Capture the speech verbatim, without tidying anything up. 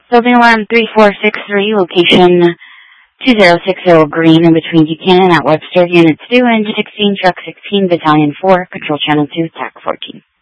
Building alarm three four six three, location two zero six zero Green, in between Buchanan at Webster, Units two, Engine sixteen, Truck sixteen, Battalion four, Control Channel two, T A C fourteen.